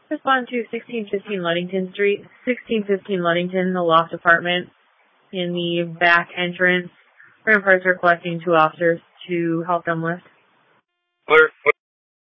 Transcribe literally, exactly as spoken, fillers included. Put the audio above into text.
Respond to sixteen fifteen Ludington Street, sixteen fifteen Ludington, the loft apartment in the back entrance. Ramparts are collecting two officers to help them lift. Clear.